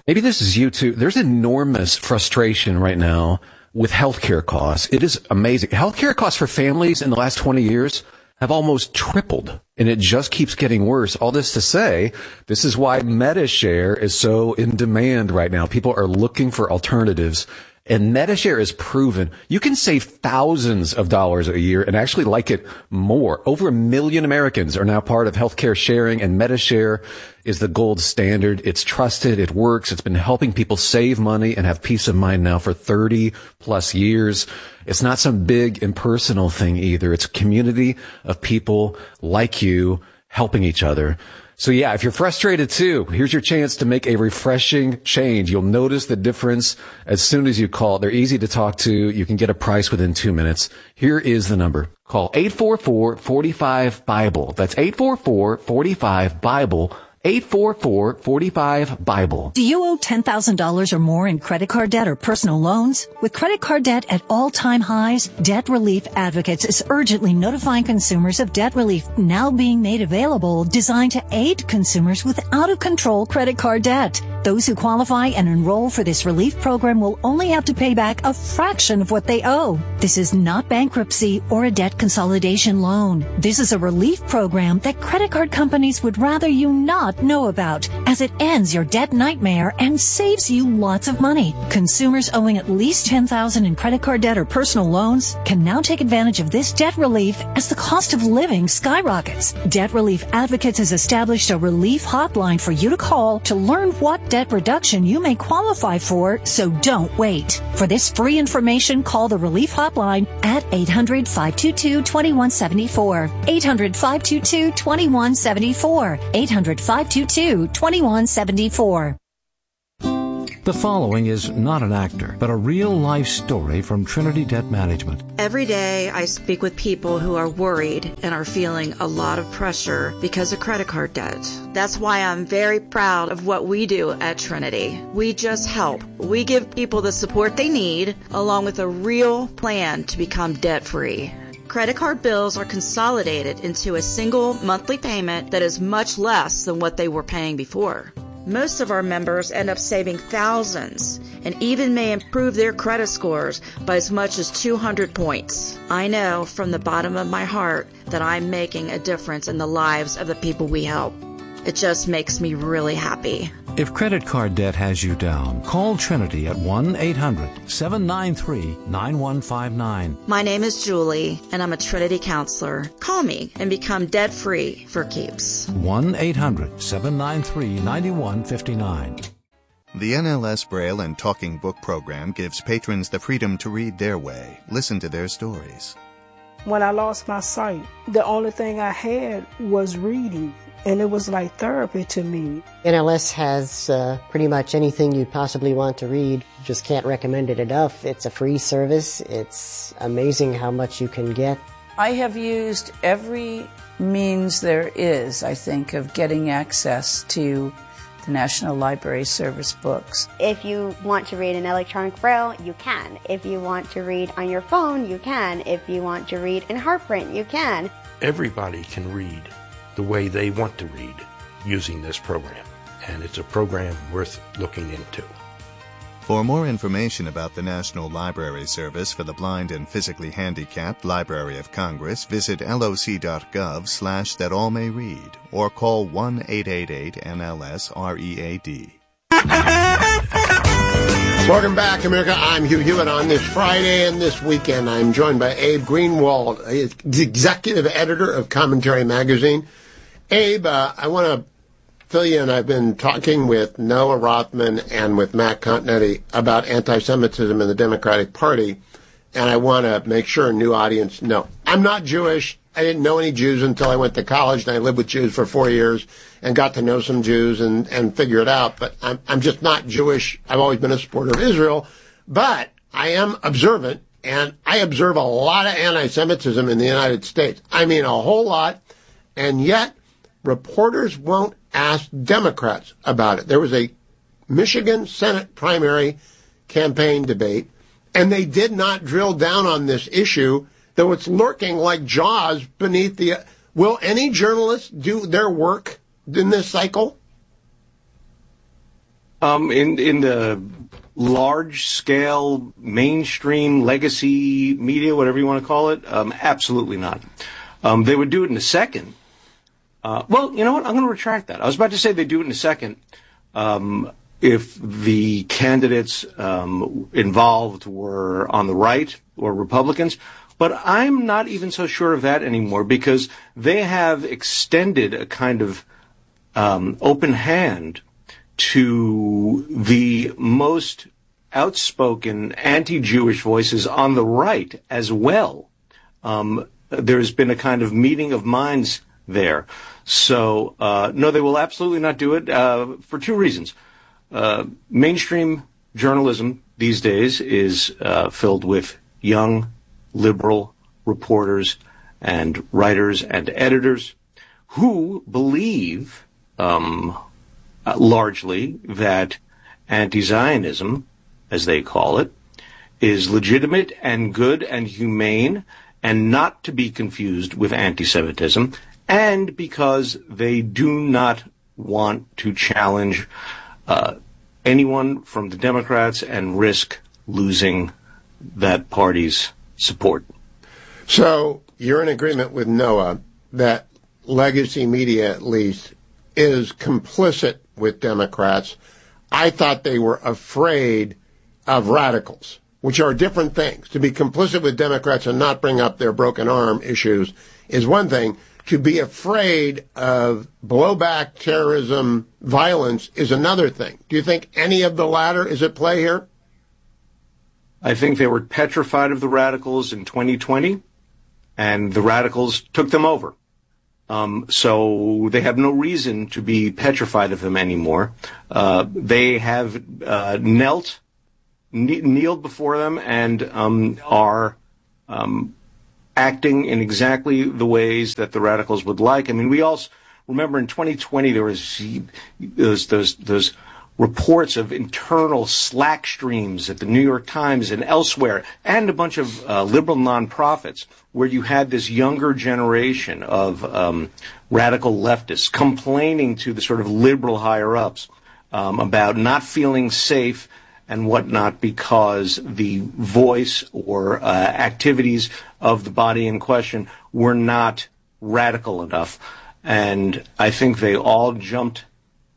Maybe this is you too. There's enormous frustration right now with healthcare costs. It is amazing. Healthcare costs for families in the last 20 years have almost tripled, and it just keeps getting worse. All this to say, this is why MediShare is so in demand right now. People are looking for alternatives. And MediShare is proven you can save thousands of dollars a year and actually like it more. Over 1 million Americans are now part of healthcare sharing, and MediShare is the gold standard. It's trusted. It works. It's been helping people save money and have peace of mind now for 30 plus years. It's not some big impersonal thing either. It's a community of people like you helping each other. So yeah, if you're frustrated too, here's your chance to make a refreshing change. You'll notice the difference as soon as you call. They're easy to talk to. You can get a price within 2 minutes. Here is the number. Call 844-45-BIBLE. That's 844-45-BIBLE. 844-45-BIBLE. Do you owe $10,000 or more in credit card debt or personal loans? With credit card debt at all-time highs, Debt Relief Advocates is urgently notifying consumers of debt relief now being made available, designed to aid consumers with out-of-control credit card debt. Those who qualify and enroll for this relief program will only have to pay back a fraction of what they owe. This is not bankruptcy or a debt consolidation loan. This is a relief program that credit card companies would rather you not know about, as it ends your debt nightmare and saves you lots of money. Consumers owing at least $10,000 in credit card debt or personal loans can now take advantage of this debt relief as the cost of living skyrockets. Debt Relief Advocates has established a relief hotline for you to call to learn what debt reduction you may qualify for, so don't wait. For this free information, call the relief hotline at 800-522-2174. 800-522-2174. 800-522-2174. The following is not an actor, but a real-life story from Trinity Debt Management. Every day I speak with people who are worried and are feeling a lot of pressure because of credit card debt. That's why I'm very proud of what we do at Trinity. We just help. We give people the support they need, along with a real plan to become debt-free. Credit card bills are consolidated into a single monthly payment that is much less than what they were paying before. Most of our members end up saving thousands and even may improve their credit scores by as much as 200 points. I know from the bottom of my heart that I'm making a difference in the lives of the people we help. It just makes me really happy. If credit card debt has you down, call Trinity at 1-800-793-9159. My name is Julie, and I'm a Trinity counselor. Call me and become debt-free for keeps. 1-800-793-9159. The NLS Braille and Talking Book program gives patrons the freedom to read their way, listen to their stories. When I lost my sight, the only thing I had was reading. And it was like therapy to me. NLS has pretty much anything you possibly want to read. Just can't recommend it enough. It's a free service. It's amazing how much you can get. I have used every means there is, I think, of getting access to the National Library Service books. If you want to read in electronic braille, you can. If you want to read on your phone, you can. If you want to read in Heartprint, you can. Everybody can read the way they want to read using this program, and it's a program worth looking into. For more information about the National Library Service for the Blind and Physically Handicapped Library of Congress, visit loc.gov/thatallmayread or call 1-888-NLS-READ. Welcome back, America. I'm Hugh Hewitt. On this Friday and this weekend, I'm joined by Abe Greenwald, the executive editor of Commentary Magazine. Abe, I want to fill you in. I've been talking with Noah Rothman and with Matt Continetti about anti-Semitism in the Democratic Party, and I want to make sure a new audience know. I'm not Jewish. I didn't know any Jews until I went to college, and I lived with Jews for 4 years and got to know some Jews and figure it out. But I'm just not Jewish. I've always been a supporter of Israel, but I am observant, and I observe a lot of anti-Semitism in the United States. I mean, a whole lot, and yet reporters won't ask Democrats about it. There was a Michigan Senate primary campaign debate, and they did not drill down on this issue, though it's lurking like Jaws beneath the... Will any journalist do their work in this cycle? In the large-scale, mainstream, legacy media, whatever you want to call it, absolutely not. They would do it in a second. Well, you know what? I'm going to retract that. I was about to say they do it in a second if the candidates involved were on the right or Republicans. But I'm not even so sure of that anymore, because they have extended a kind of open hand to the most outspoken anti-Jewish voices on the right as well. There's been a kind of meeting of minds there. So, no, they will absolutely not do it for two reasons. Mainstream journalism these days is filled with young, liberal reporters and writers and editors who believe largely that anti-Zionism, as they call it, is legitimate and good and humane and not to be confused with anti-Semitism, and because they do not want to challenge anyone from the Democrats and risk losing that party's support. So you're in agreement with Noah that legacy media, at least, is complicit with Democrats. I thought they were afraid of radicals, which are different things. To be complicit with Democrats and not bring up their broken arm issues is one thing. To be afraid of blowback, terrorism, violence is another thing. Do you think any of the latter is at play here? I think they were petrified of the radicals in 2020, and the radicals took them over. So they have no reason to be petrified of them anymore. They have kneeled before them and are acting in exactly the ways that the radicals would like. I mean, we also remember in 2020 there was those reports of internal Slack streams at the New York Times and elsewhere, and a bunch of liberal nonprofits, where you had this younger generation of radical leftists complaining to the sort of liberal higher-ups about not feeling safe and whatnot because the voice or activities of the body in question were not radical enough. And I think they all jumped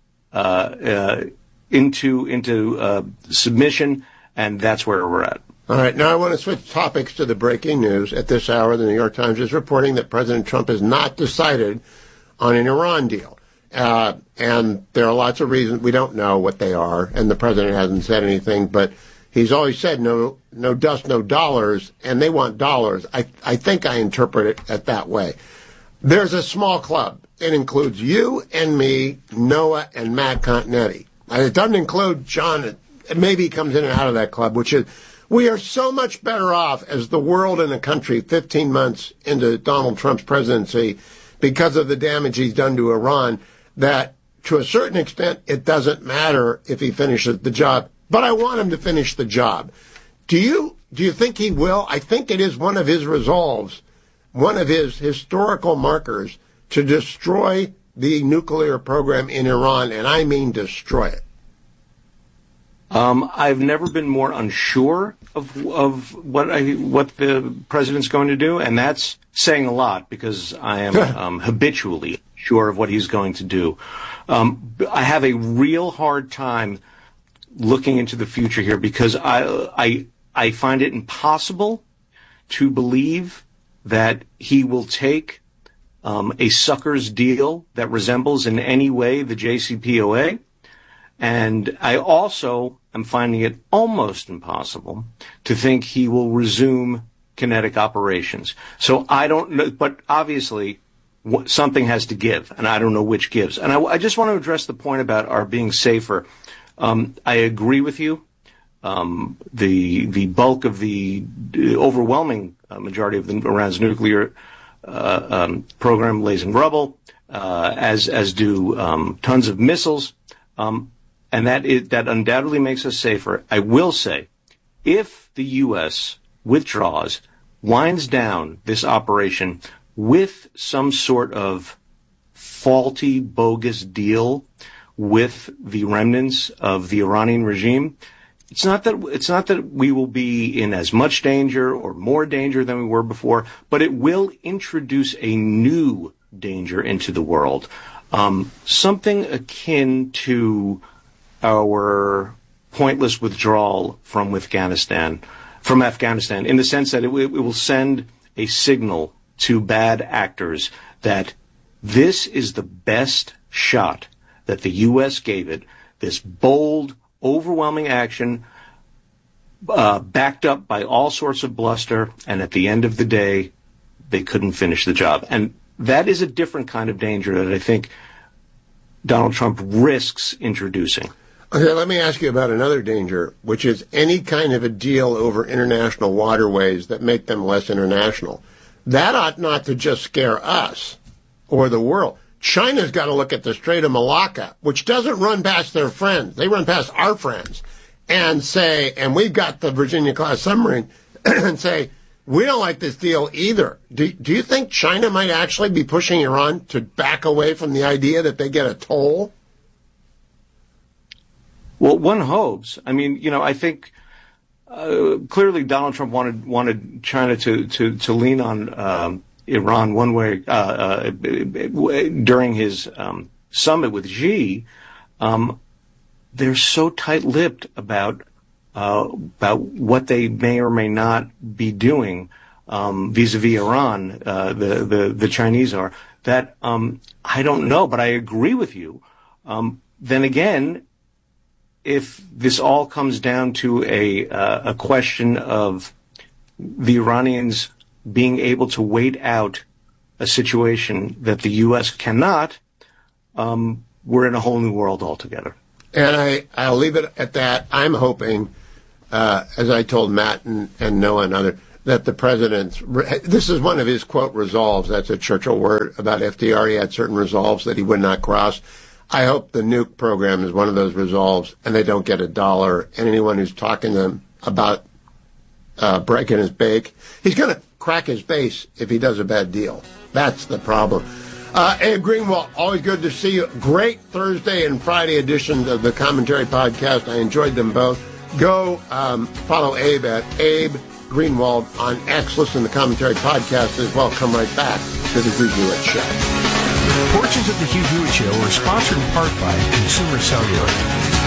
into submission, and that's where we're at. All right, now I want to switch topics to the breaking news. At this hour, the New York Times is reporting that President Trump has not decided on an Iran deal. And there are lots of reasons. We don't know what they are, and the president hasn't said anything, but he's always said no dust, no dollars, and they want dollars. I think I interpret it that way. There's a small club. It includes you and me, Noah, and Matt Continetti. It doesn't include John. Maybe he comes in and out of that club, which is, we are so much better off as the world and the country 15 months into Donald Trump's presidency because of the damage he's done to Iran, that to a certain extent it doesn't matter if he finishes the job. But I want him to finish the job. Do you think he will? I think it is one of his resolves, one of his historical markers, to destroy the nuclear program in Iran, and I mean destroy it. I've never been more unsure of what the president's going to do, and that's saying a lot because I am habitually sure of what he's going to do. I have a real hard time looking into the future here because I find it impossible to believe that he will take a sucker's deal that resembles in any way the JCPOA. And I also am finding it almost impossible to think he will resume kinetic operations. So I don't know, but obviously something has to give, and I don't know which gives. And I just want to address the point about our being safer. I agree with you. The bulk of the overwhelming majority of Iran's nuclear program lays in rubble, as do tons of missiles, and that undoubtedly makes us safer. I will say, if the U.S. withdraws, winds down this operation with some sort of faulty, bogus deal with the remnants of the Iranian regime, it's not that we will be in as much danger or more danger than we were before, but it will introduce a new danger into the world. Something akin to our pointless withdrawal from Afghanistan, in the sense that it will send a signal to bad actors that this is the best shot that the U.S. gave it, this bold, overwhelming action, backed up by all sorts of bluster, and at the end of the day, they couldn't finish the job. And that is a different kind of danger that I think Donald Trump risks introducing. Okay, let me ask you about another danger, which is any kind of a deal over international waterways that make them less international. That ought not to just scare us or the world. China's got to look at the Strait of Malacca, which doesn't run past their friends. They run past our friends and say, and we've got the Virginia-class submarine, and say, we don't like this deal either. Do you think China might actually be pushing Iran to back away from the idea that they get a toll? Well, one hopes. I mean, I think clearly Donald Trump wanted China to lean on Iran one way during his summit with Xi. They're so tight-lipped about what they may or may not be doing vis-a-vis Iran, the Chinese are, that I don't know, but I agree with you. Then again, if this all comes down to a question of the Iranians being able to wait out a situation that the U.S. cannot, we're in a whole new world altogether. And I'll leave it at that. I'm hoping, as I told Matt and Noah and others, that the president's, this is one of his, quote, resolves. That's a Churchill word about FDR. He had certain resolves that he would not cross. I hope the nuke program is one of those resolves and they don't get $1. And anyone who's talking to them about breaking his bake, he's going to crack his base if he does a bad deal. That's the problem. Abe Greenwald, always good to see you. Great Thursday and Friday editions of the Commentary Podcast. I enjoyed them both. Go follow Abe at Abe Greenwald on X. Listen to the Commentary Podcast as well. Come right back to the Hugh Hewitt Show. Portions of the Hugh Hewitt Show are sponsored in part by Consumer Cellular.